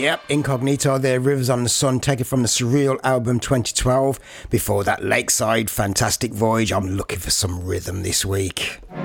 Yep, Incognito there, Rivers on the Sun, taken from the Surreal album 2012. Before that, Lakeside, Fantastic Voyage. I'm looking for some rhythm this week.